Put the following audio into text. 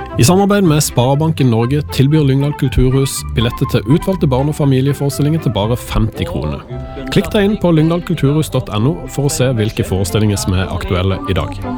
I samarbeid med Sparebanken Norge tilbyr Lyngdal Kulturhus billetter til utvalgte barn- og familieforestillinger til bare 50 kroner. Klikk deg inn på lyngdalkulturhus.no for å se hvilke forestillinger som er aktuelle i dag.